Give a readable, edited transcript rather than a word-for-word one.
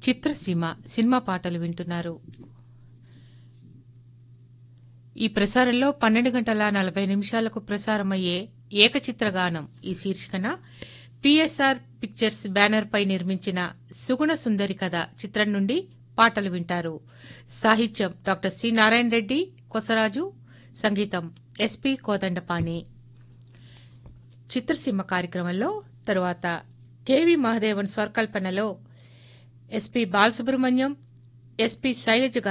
చిత్రసీమ cinema పాటలు వింటున్నారు. ఈ ప్రసారంలో 12:40 ప్రసారమయ్యే ఏకచిత్రగానం ఈ శీర్షికన పిఎస్ఆర్ పిక్చర్స్ బ్యానర్ పై నిర్మించిన సుగుణ సుందరి కథ చిత్రం నుండి పాటలు వింటారు. సాహిత్యం డాక్టర్ సి నారాయణ రెడ్డి కొసరాజు, సంగీతం ఎస్పి కోదండపాణి. చిత్రసీమ కార్యక్రమంలో తరువాత KV Mahadevan స్వరకల్పనలో SP Balasubrahmanyam, SP Shailaja